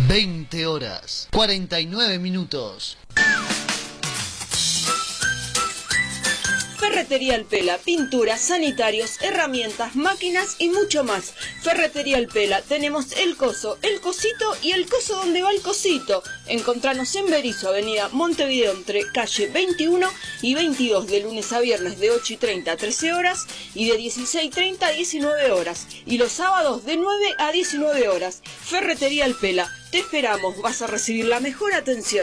20 horas, 49 minutos. Ferretería El Pela, pinturas, sanitarios, herramientas, máquinas y mucho más. Ferretería El Pela, tenemos el coso, el cosito y el coso donde va el cosito. Encontranos en Berisso, avenida Montevideo, entre calle 21 y 22, de lunes a viernes de 8:30 a 13 horas y de 16:30 a 19 horas. Y los sábados de 9 a 19 horas. Ferretería El Pela, te esperamos, vas a recibir la mejor atención.